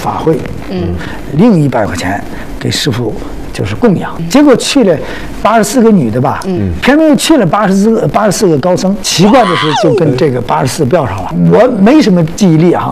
法会，另100块钱给师傅就是供养。结果去了84个女的吧，偏偏又去了84个高僧。奇怪的是，就跟这个84标上了。我没什么记忆力啊，